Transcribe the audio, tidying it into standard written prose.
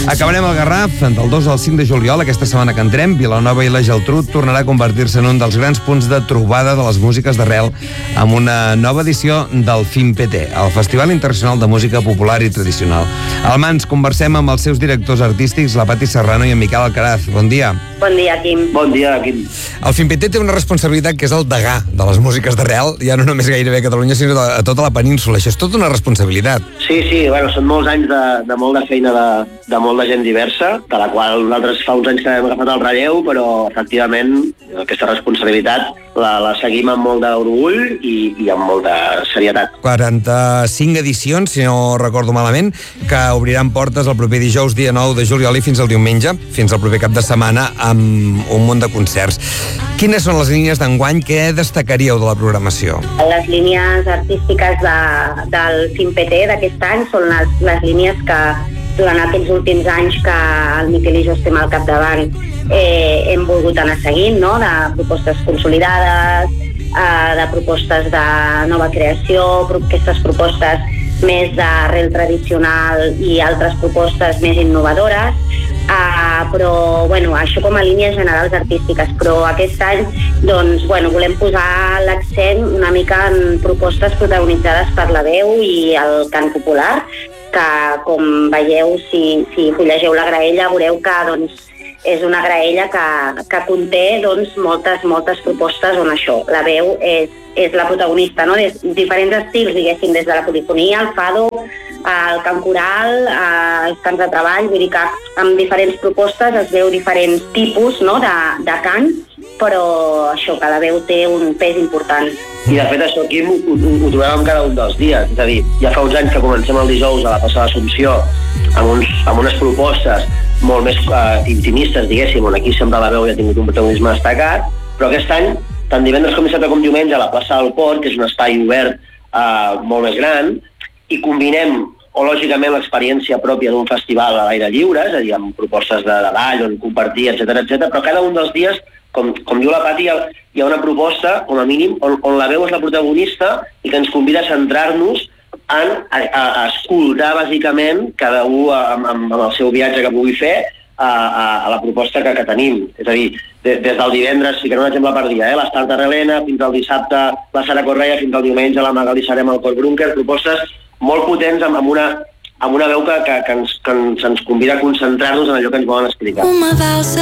Acabarem el Garraf del 2 al 5 de juliol, aquesta setmana que entrem. Vilanova i la Geltrú tornarà a convertir-se en un dels grans punts de trobada de les músiques d'arrel amb una nova edició del FIMPT, el Festival Internacional de Música Popular i Tradicional. Al Mans conversem amb els seus directors artístics, la Pati Serrano i en Miquel Alcaraz. Bon dia. Bon dia, Quim. Bon dia, Quim. El FIMPT té una responsabilitat que és el degà de les músiques d'arrel, ja no només gairebé a Catalunya, sinó a tota la península. Això és tota una responsabilitat. Sí, bueno, són molts anys de molta feina de molta gent diversa, de la qual nosaltres fa uns anys que hem agafat el relleu, però efectivament aquesta responsabilitat la seguim amb molt d'orgull i amb molta serietat. 45 edicions, si no recordo malament, que obriran portes el proper dijous, dia 9 de juliol i fins al diumenge, fins al proper cap de setmana, amb un munt de concerts. Quines són les línies d'enguany? Què destacaríeu de la programació? Les línies artístiques del FIMPT d'aquest any són les línies que durant aquests últims anys que el Miquel i jo estem al capdavant hem volgut anar seguint, no? De propostes consolidades, de propostes de nova creació, aquestes propostes més d'arrel tradicional i altres propostes més innovadores, però bueno, això com a línies generals artístiques, però aquest any doncs, bueno, volem posar l'accent una mica en propostes protagonitzades per la veu i el cant popular, que com veieu, si fullegeu la graella veureu que doncs, és una graella que conté doncs, moltes propostes on això, la veu és la protagonista, no? Des diferents estils, diguéssim, des de la polifonia, el fado, el cant coral, els cants de treball, vull dir que amb diferents propostes es veu diferents tipus, no? de cant, però això, que la veu té un pes important. I de fet això aquí ho trobem cada un dels dies, és a dir, ja fa uns anys que comencem el dijous a la passada Assumpció amb unes propostes molt més intimistes, diguéssim, on aquí sempre la veu ja ha tingut un protagonisme destacat, però aquest any, tant divendres com dissabte com diumenge, a la plaça del Port, que és un espai obert molt més gran, i combinem, o lògicament, l'experiència pròpia d'un festival a l'aire lliure, és a dir, amb propostes de ball, on compartir, etc, però cada un dels dies, com diu la Pati, hi ha una proposta, com a mínim, on la veu és la protagonista i que ens convida a centrar-nos a escoltar, bàsicament, cada un amb el seu viatge que pugui fer a la proposta que tenim. És a dir, des del divendres, ficaré un exemple per dia, l'Estarta Relena, fins al dissabte la Sara Correia, fins al diumenge la Magali Sarem al Cor Brunker, propostes molt potents amb una veu que ens convida a concentrar-nos en allò que ens volen explicar.